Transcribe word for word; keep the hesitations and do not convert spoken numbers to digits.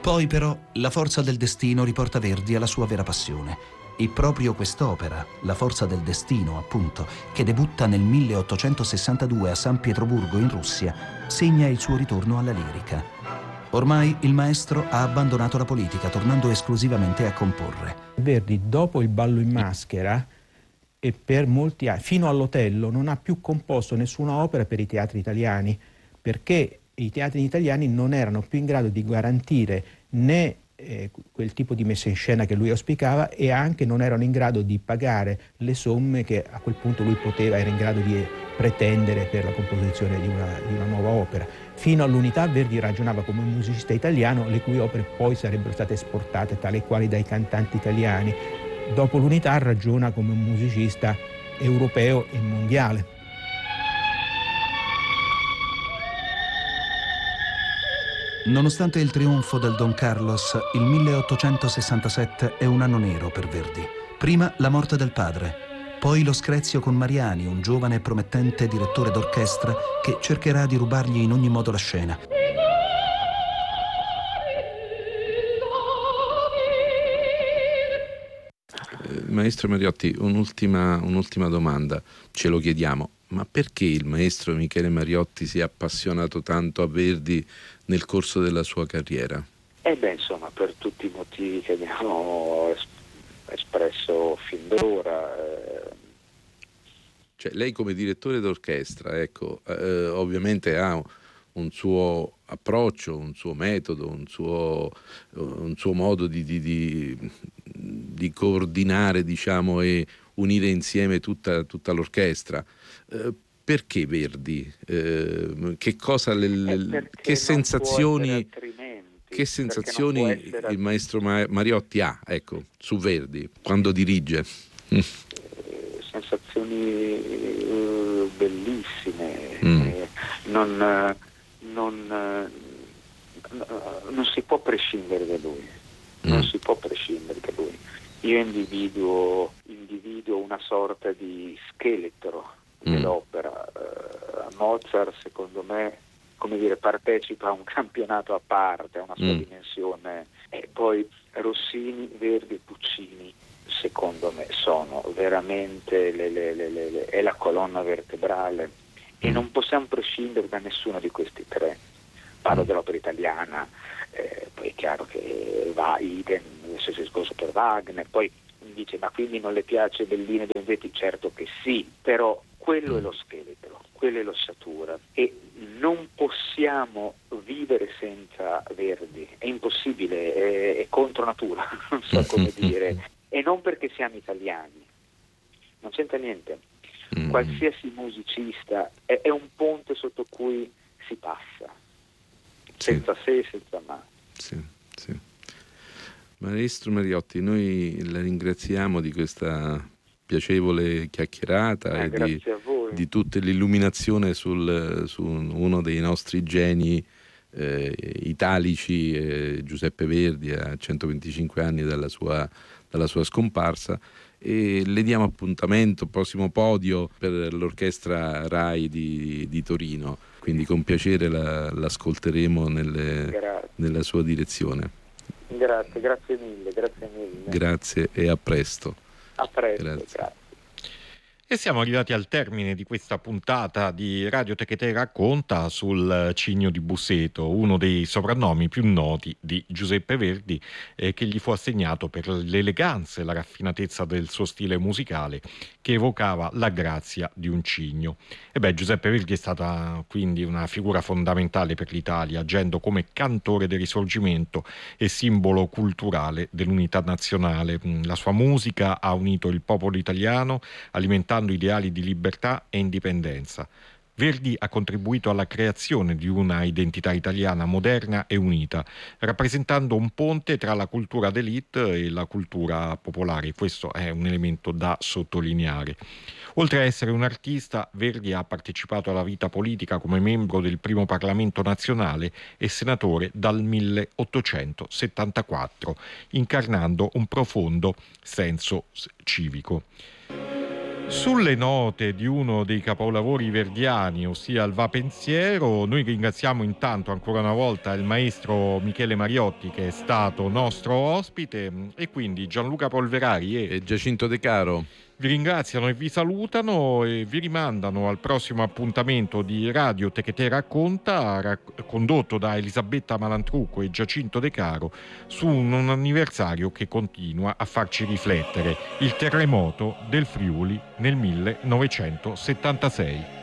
Poi però la forza del destino riporta Verdi alla sua vera passione. E proprio quest'opera, La forza del destino, appunto, che debutta nel milleottocentosessantadue a San Pietroburgo in Russia, segna il suo ritorno alla lirica. Ormai il maestro ha abbandonato la politica, tornando esclusivamente a comporre. Verdi, dopo il Ballo in maschera, e per molti anni, fino all'Otello, non ha più composto nessuna opera per i teatri italiani, perché i teatri italiani non erano più in grado di garantire né eh, quel tipo di messa in scena che lui auspicava, e anche non erano in grado di pagare le somme che a quel punto lui poteva, era in grado di pretendere per la composizione di una, di una nuova opera. Fino all'Unità Verdi ragionava come un musicista italiano, le cui opere poi sarebbero state esportate tale e quali dai cantanti italiani. Dopo l'Unità ragiona come un musicista europeo e mondiale. Nonostante il trionfo del Don Carlos, il milleottocentosessantasette è un anno nero per Verdi. Prima la morte del padre, poi lo screzio con Mariani, un giovane e promettente direttore d'orchestra che cercherà di rubargli in ogni modo la scena. Maestro Mariotti, un'ultima, un'ultima domanda, ce lo chiediamo, ma perché il maestro Michele Mariotti si è appassionato tanto a Verdi nel corso della sua carriera? Eh beh, insomma, per tutti i motivi che abbiamo es- espresso fin d'ora. Eh... Cioè, lei come direttore d'orchestra, ecco, eh, ovviamente ha un suo approccio, un suo metodo, un suo, un suo modo di, di, di, di coordinare, diciamo, e unire insieme tutta, tutta l'orchestra. Eh, perché Verdi? Eh, che cosa, le, le, che sensazioni, che sensazioni il maestro Mariotti ha, ecco, su Verdi quando dirige? Eh, sensazioni uh, bellissime. Mm. Eh, non Non, non si può prescindere da lui, non mm. si può prescindere da lui. Io individuo, individuo una sorta di scheletro mm. dell'opera. Uh, Mozart, secondo me, come dire, partecipa a un campionato a parte, a una sua mm. dimensione, e poi Rossini, Verdi e Puccini, secondo me, sono veramente le, le, le, le, le, è la colonna vertebrale. E non possiamo prescindere da nessuno di questi tre. Parlo dell'opera italiana, eh, poi è chiaro che va idem, lo stesso discorso per Wagner, poi mi dice ma quindi non le piace Bellini e Donizetti? Certo che sì, però quello è lo scheletro, quella è l'ossatura e non possiamo vivere senza Verdi, è impossibile, è, è contro natura, non so come dire, e non perché siamo italiani, non c'entra niente. Qualsiasi musicista è, è un ponte sotto cui si passa, senza sì. se e senza ma. Sì, sì. Maestro Mariotti, noi la ringraziamo di questa piacevole chiacchierata eh, e di, di tutta l'illuminazione sul, su uno dei nostri geni eh, italici, eh, Giuseppe Verdi, a centoventicinque anni dalla sua, dalla sua scomparsa. E le diamo appuntamento, prossimo podio per l'orchestra Rai di, di Torino, quindi con piacere la, l'ascolteremo nelle, nella sua direzione. Grazie, grazie mille, grazie mille. Grazie e a presto. A presto, grazie. grazie. E siamo arrivati al termine di questa puntata di Radio Techetè Racconta sul Cigno di Busseto, uno dei soprannomi più noti di Giuseppe Verdi, eh, che gli fu assegnato per l'eleganza e la raffinatezza del suo stile musicale, che evocava la grazia di un cigno. E beh, Giuseppe Verdi è stata quindi una figura fondamentale per l'Italia, agendo come cantore del Risorgimento e simbolo culturale dell'unità nazionale. La sua musica ha unito il popolo italiano, alimentando ideali di libertà e indipendenza. Verdi ha contribuito alla creazione di una identità italiana moderna e unita, rappresentando un ponte tra la cultura d'élite e la cultura popolare. Questo è un elemento da sottolineare. Oltre a essere un artista, Verdi ha partecipato alla vita politica come membro del primo Parlamento nazionale e senatore dal milleottocentosettantaquattro, incarnando un profondo senso civico. Sulle note di uno dei capolavori verdiani, ossia il Va Pensiero, noi ringraziamo intanto ancora una volta il maestro Michele Mariotti, che è stato nostro ospite, e quindi Gianluca Polverari e, e Giacinto De Caro vi ringraziano e vi salutano e vi rimandano al prossimo appuntamento di Radio Tecate Racconta, rac- condotto da Elisabetta Malantrucco e Giacinto De Caro, su un, un anniversario che continua a farci riflettere: il terremoto del Friuli nel millenovecentosettantasei.